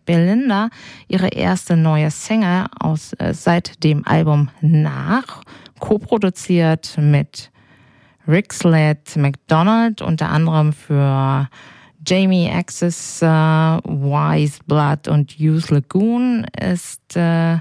Belinda ihre erste neue Single seit dem Album nach, co-produziert mit Rixlet McDonald, unter anderem für Jamie X's Wise Blood und Youth Lagoon ist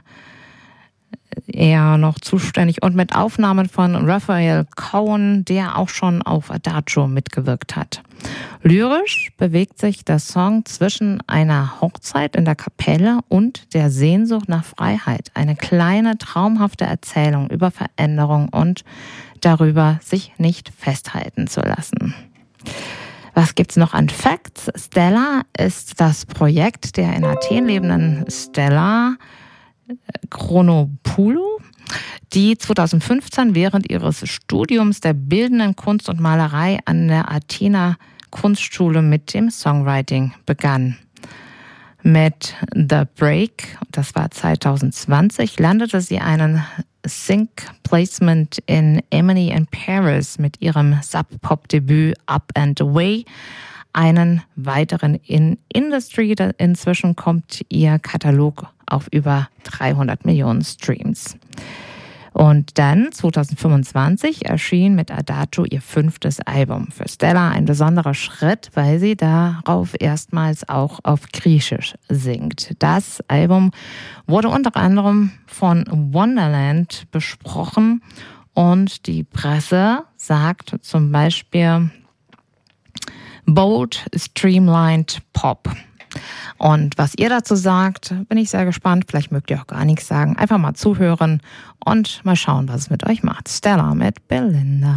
er noch zuständig und mit Aufnahmen von Raphael Cohen, der auch schon auf Adagio mitgewirkt hat. Lyrisch bewegt sich der Song zwischen einer Hochzeit in der Kapelle und der Sehnsucht nach Freiheit. Eine kleine, traumhafte Erzählung über Veränderung und darüber, sich nicht festhalten zu lassen. Was gibt's noch an Facts? Stella ist das Projekt der in Athen lebenden Stella Chronopoulou, die 2015 während ihres Studiums der bildenden Kunst und Malerei an der Athener Kunstschule mit dem Songwriting begann. Mit The Break, das war 2020, landete sie einen Sync-Placement in Emily in Paris mit ihrem Sub-Pop-Debüt Up and Away, einen weiteren in Industry. Inzwischen kommt ihr Katalog auf über 300 Millionen Streams. Und dann 2025 erschien mit Adagio ihr 5. Album. Für Stella ein besonderer Schritt, weil sie darauf erstmals auch auf Griechisch singt. Das Album wurde unter anderem von Wonderland besprochen und die Presse sagt zum Beispiel Bold, Streamlined Pop. Und was ihr dazu sagt, bin ich sehr gespannt. Vielleicht mögt ihr auch gar nichts sagen. Einfach mal zuhören und mal schauen, was es mit euch macht. Stella mit Belinda.